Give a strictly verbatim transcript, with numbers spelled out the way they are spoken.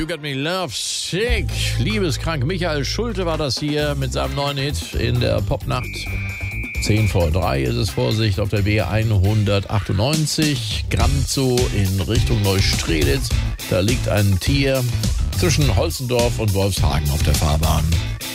You Got Me Love Sick. Liebeskrank. Michael Schulte war das hier mit seinem neuen Hit in der Popnacht. zehn vor drei ist es, Vorsicht, auf der B hundertachtundneunzig. Gramzow in Richtung Neustrelitz. Da liegt ein Tier zwischen Holzendorf und Wolfshagen auf der Fahrbahn.